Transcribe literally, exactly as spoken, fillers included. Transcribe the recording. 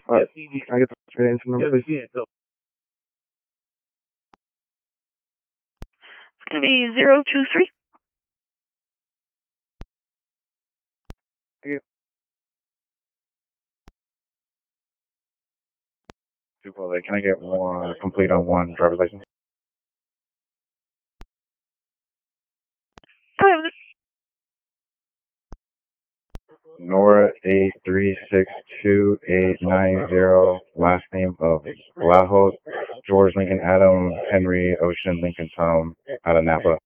Uh, can I get the straight answer number, please? It's going to be zero two three. Thank you. Chipotle, can I get one complete on one driver's license? Oh, Nora eight three six two eight nine zero. Last name of Lajos, George Lincoln Adam Henry Ocean Lincoln Tom out of Napa.